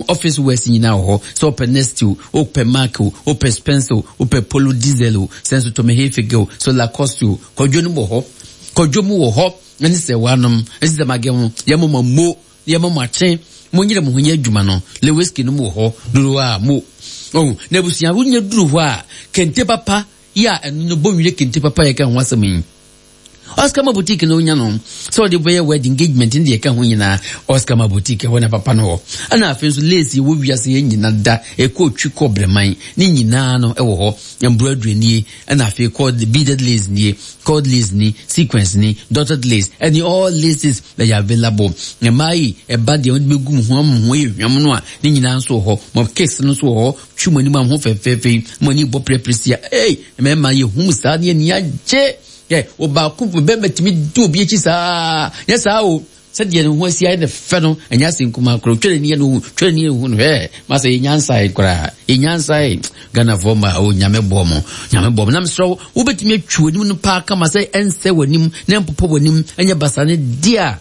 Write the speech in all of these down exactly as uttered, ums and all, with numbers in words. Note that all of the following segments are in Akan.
office wares nyina ho so open Nestle open Marco open Spencer open Polo Diesel sense to me hefego so Lacoste kodwo no ho kodwo mu wo ho ani se wanom esi se magem yemo mo yemo machen mo nyire mo honya adwuma no Lewiski no mo ho duru a mo oh nebusia wonya duru ho a kente papa ya enu no bonwire kente papa ya ka ho asem Oscar Ma Boutique no nya no so the boy wedding engagement in the ka ho nyina Oscar Ma Boutique ho na papa no ana afi so lace wo wiase ye nyina da e ko twi ko breman ni nyina no e wo ho embroidery ni ana afi called the beaded lace ni called lace ni sequence ni dotted lace and all laces that are available e mai e ba de on begum ho am ho ye hwam no a ni nyina so ho mo case no so ho twuma ni ma ho fefefe mo ni bo prepresia eh me ma ye hum sa ni ni aje yeah, oba kumpu bembe timi do bi echi saa. Yes sao. Said ye no si ai the feno enya sinkuma kro twere ni no twere ni hu no eh ma say nyansa e kra. E nyansa e Ghana voma o nyame bomo. Nyame bomo na msro wo betimi atwu ni no pa ka ma say ense wanim na mpopo wanim enya basane dia.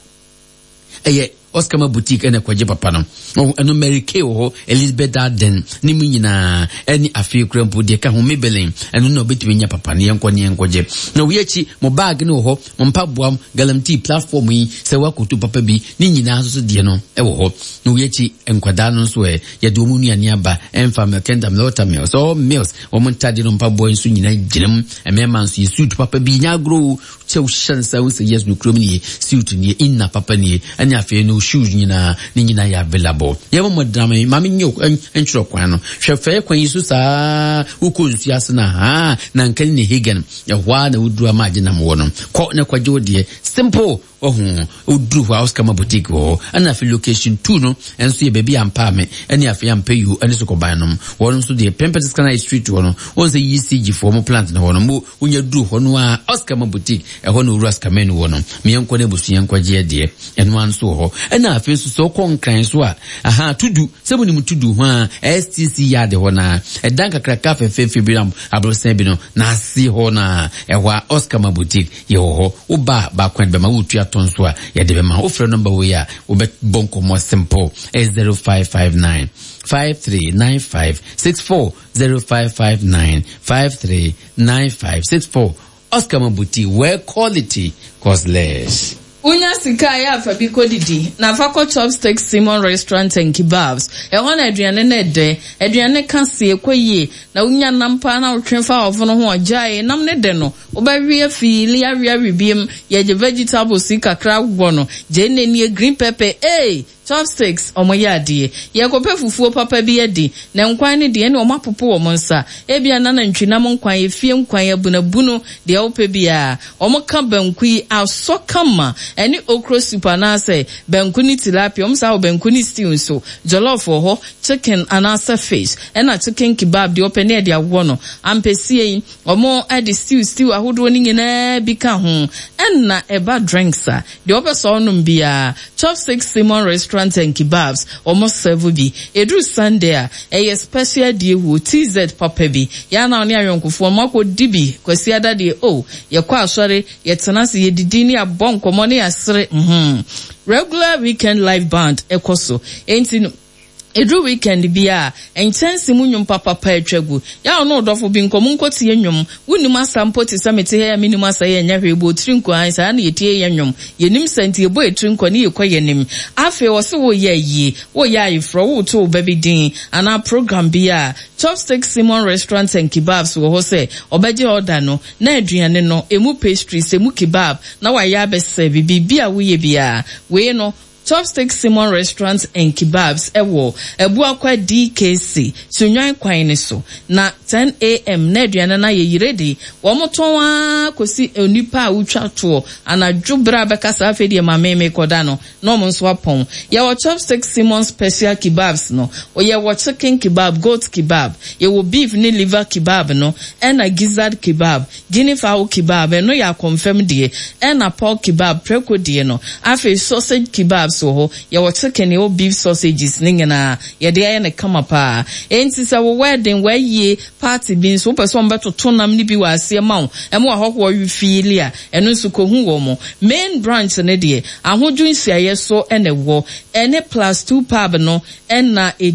Eye Oscar Ma Boutique ene kwaje papa no eno Mary Kay ho Elizabeth Arden ni munyina eni afi krempo de ka ho mebelen eno no betumi nya papa ne enko ne enkoje na we achi mo bag ne ho mo mpaboam galamti platform yi se wakotu papa bi ni nyina so de no e wo ho na we achi enkwada no so e ye de omu nuane aba emfa melkenda melota meals so meals o mo ntade no mpabo nso nyina ginem emema nso yesuit papa bi nya grow chew shansa wo se yes no krom ni suit ni inna papa ni anya afi no shoes nyina ni nyina ya available yebo modame mami nyo enchro kwan no hwefe kwan yisu saa ukonsu ase na ha na nkan ni hegen ya hwa na udru amaje na mo no ko na kwaje odie simple ohun udru wa Oscar Ma Boutique ho ana fi location two no enso ye baby ampa me ene afi ampa yu ene so ko ban no won so de Pempetis Canal Street ho no won say E C G form plant na ho no mo unya dru ho no a Oscar Ma Boutique e ho no Oscar Men ho no me enko na busu enko je de eno an so ho ena afi so so kon kran so a aha tudu se boni mutudu ho a S T C ya de ho na e dan kakra ka fe fe bi ram abrosen bi no na si ho na e ho Oscar Ma Boutique ye ho u ba ba kwan be ma wutu tonso a ya de be ma ofre number we ya u be bonko mo simple zero five five nine five three nine five six four zero five five nine five three nine five six four Oscar Ma Boutique, where quality costs less. Unya sika ya afabi kodidi na fako Chopstick Simon Restaurant and Kebabs e ho na aduane na de aduane kase ekoyie na unya nampa na otwenfa ofono ho ajae nam ne de no obawie afili awia wibiem ye je vegetables kakra gbono je neni green pepper eh Chopsticks omoyade ye kope fufuo papa bi edi na nkwan ne de ne omapopo wo monsa e bia na ntwina mo nkwan ye fie nkwan ye bunabuno de ope bia omoka bankui asokama eni okro super na say bankuni tilapia omsa wo bankuni stew so jollof ho chicken anasa fish ena chicken kebab de open e de awo no ampesie omo edi stew stew ahodo ni nyina bi ka ho enna eba drinks a de opeso no bia Chopstick Simon Restaurant and Kebabs almost serve bi edru Sunday a e special die wo T Z papa bi ya na oni ayonkofo mako dibi kwasi ada de o ye kwa asore ye tenase ye didi ni abonkomo ne asre mhm regular weekend live band ekoso enti edru weekend bia entense munyum papa pa etwagu ya ono odofo bi nkomu nkoti enwum wunum asampo ti samete ya minum asaye nya hwebo trinko ansa na yetie yenwum yenim senti ebo etrinko ne yekoyenim afi wo se wo ye yi wo ya ifro wo to babidin ana program bia Chopstick Simon Restaurant and Kebabs wo ho se obaje order no na aduane no emu pastries emu kebab na wa ya be serve bibia wo ye bia we no Chopstick Simon Restaurant and Kebabs ewo ebu akwa D K C sunyan kwan ne so na ten a m na aduane na ye ready wo moton a kosi onipa a utwa to anadwo bra bekasa afedi ma meme koda no no mo nso apon ye wo Chopstick Simon Special Kebabs no o ye wo chicken kebab, goat kebab, ye wo beef ni liver kebab no and a gizzard kebab, guinea fowl kebab no ya confirm de and a pork kebab preko de no afi sausage kebab so ho ye wo chicken ye wo beef sausages ningena ye de aye ne kama pa enti sa wo wedding we ye party bin so person beto tonam ni bi wa ase ma wo e mo ahokwo wi filia eno nso ko hu wo mo main branch ne de ahodwu nsiaye so ene wo ene plus two pub no ena